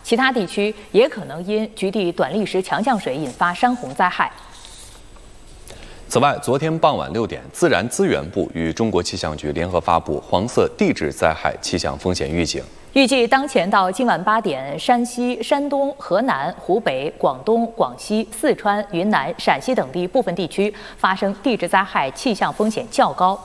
其他地区也可能因局地短砾石强降水引发山洪灾害。 此外，昨天傍晚6点，自然资源部与中国气象局联合发布黄色地质灾害气象风险预警。 预计当前到今晚8点，山西、山东、河南、湖北、广东、广西、四川、云南、陕西等地部分地区发生地质灾害气象风险较高。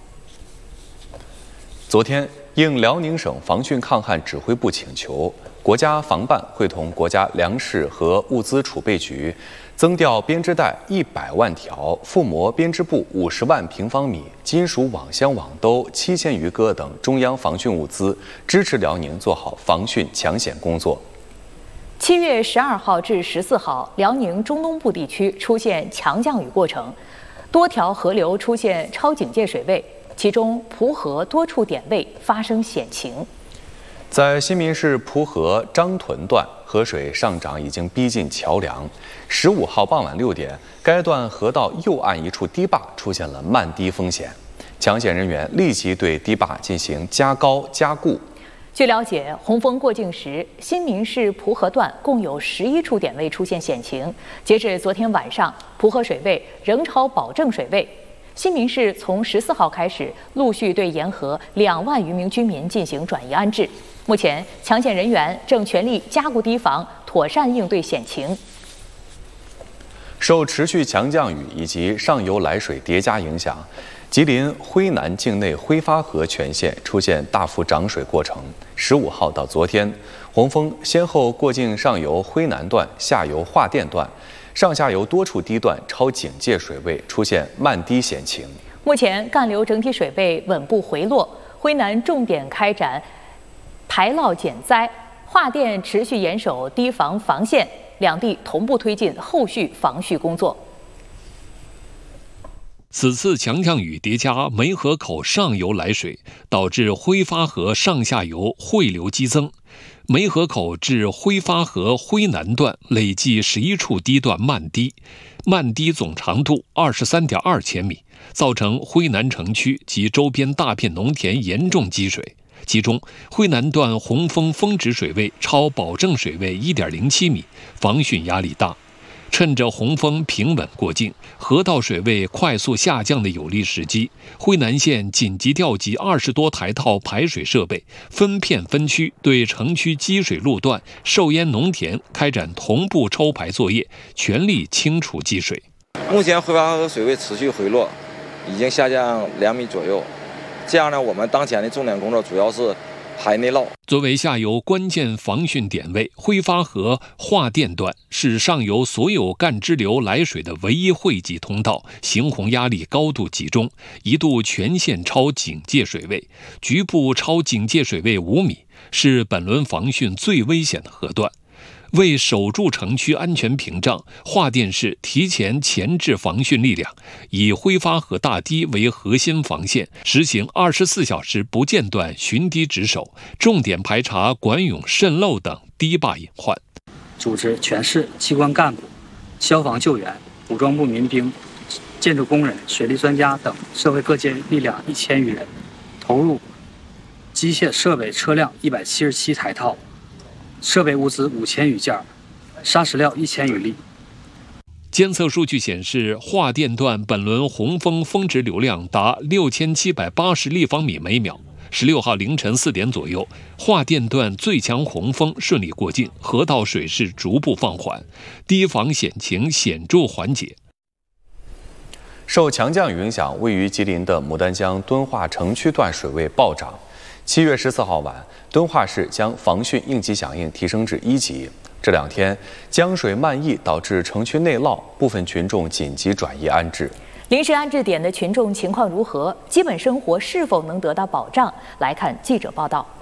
昨天，应辽宁省防汛抗旱指挥部请求，国家防办会同国家粮食和物资储备局增调编织带100万条、覆膜编织布50万平方米、金属网箱网兜7000余个等中央防汛物资，支持辽宁做好防汛抢险工作。7月12号至14号，辽宁中东部地区出现强降雨过程，多条河流出现超警戒水位，其中蒲河多处点位发生险情。在新民市蒲河张屯段，河水上涨已经逼近桥梁。15号傍晚6点，该段河道右岸一处堤坝出现了漫堤风险，抢险人员立即对堤坝进行加高加固。据了解，洪峰过境时，新民市蒲河段共有11处点位出现险情。截至昨天晚上，蒲河水位仍超保证水位。新民市从14号开始，陆续对沿河2万余名居民进行转移安置。目前，抢险人员正全力加固堤防，妥善应对险情。受持续强降雨以及上游来水叠加影响，吉林辉南境内辉发河全线出现大幅涨水过程。15号到昨天，洪峰先后过境上游辉南段、下游桦甸段，上下游多处堤段超警戒水位，出现漫堤险情。目前干流整体水位稳步回落，辉南重点开展排涝减灾，桦甸持续严守堤防防线，两地同步推进后续防汛工作。 此次强降雨叠加梅河口上游来水，导致辉发河上下游汇流激增。梅河口至辉发河辉南段累计11处堤段漫堤，漫堤总长度23.2千米，造成辉南城区及周边大片农田严重积水。其中，辉南段洪峰峰值水位超保证水位1.07米，防汛压力大。趁着洪峰平稳过境，河道水位快速下降的有利时机，辉南县紧急调集20多台套排水设备，分片分区对城区积水路段、受淹农田开展同步抽排作业，全力清除积水。 目前辉发河水位持续回落，已经下降2米左右。这样呢，我们当前的重点工作主要是排内涝。 作为下游关键防汛点位，辉发河桦甸段是上游所有干支流来水的唯一汇集通道，行洪压力高度集中，一度全线超警戒水位，局部超警戒水位5米，是本轮防汛最危险的河段。为守住城区安全屏障，桦甸市提前前置防汛力量，以辉发河大堤为核心防线，实行24小时不间断巡堤值守，重点排查管涌渗漏等堤坝隐患。 组织全市机关干部、消防救援、武装部民兵、建筑工人、水利专家等社会各界力量1000余人，投入机械设备车辆177台套，设备物资5000余件，砂石料1000余粒。 监测数据显示，桦甸段本轮洪峰峰值流量达6780立方米每秒。16号凌晨4点左右，桦甸段最强洪峰顺利过境，河道水势逐步放缓，堤防险情显著缓解。 受强降雨影响，位于吉林的牡丹江敦化城区段水位暴涨。7月14号晚，敦化市将防汛应急响应提升至1级。这2天，江水漫溢导致城区内涝，部分群众紧急转移安置。临时安置点的群众情况如何？基本生活是否能得到保障？来看记者报道。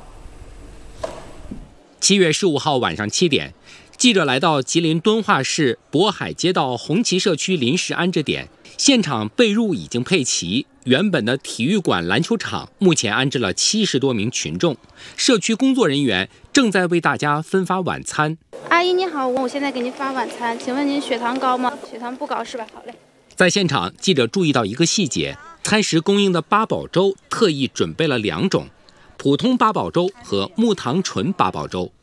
7月15号晚上7点，记者来到吉林敦化市渤海街道红旗社区临时安置点，现场被褥已经配齐。原本的体育馆篮球场目前安置了70多名群众，社区工作人员正在为大家分发晚餐。 阿姨你好，我现在给您发晚餐，请问您血糖高吗？血糖不高是吧？好嘞。 在现场，记者注意到一个细节，餐食供应的八宝粥特意准备了2种，普通八宝粥和木糖醇八宝粥。